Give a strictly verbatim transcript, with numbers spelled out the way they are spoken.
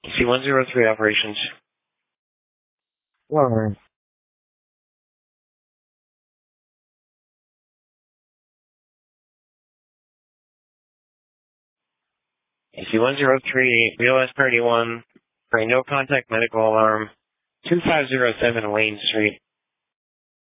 C one zero three operations. Alright. C one zero three, B O S thirty-one, for a no contact medical alarm, two five zero seven Wayne Street.